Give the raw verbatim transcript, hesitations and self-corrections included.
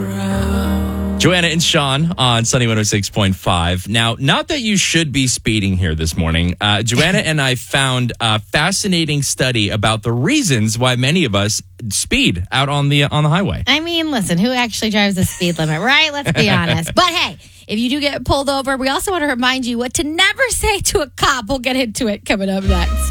Joanna and Sean on Sunny one oh six point five. Now, not that you should be speeding here this morning. Uh, Joanna and I found a fascinating study about the reasons why many of us speed out on the on the highway. I mean, listen, who actually drives the speed limit, right? Let's be honest. But hey, if you do get pulled over, we also want to remind you what to never say to a cop. We'll get into it coming up next.